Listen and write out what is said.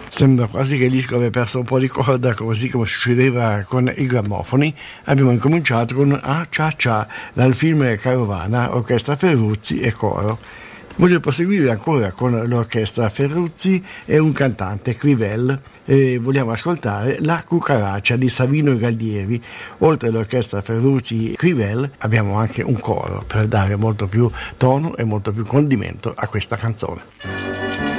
Sembra quasi che il disco abbia perso un po' di corda, così come succedeva con i grammofoni. Abbiamo incominciato con Ah Cia Cia dal film Carovana, orchestra Ferruzzi e coro. Voglio proseguire ancora con l'orchestra Ferruzzi e un cantante, Crivel, e vogliamo ascoltare La Cucaraccia di Savino Gallieri. Oltre all'orchestra Ferruzzi e Crivel abbiamo anche un coro per dare molto più tono e molto più condimento a questa canzone.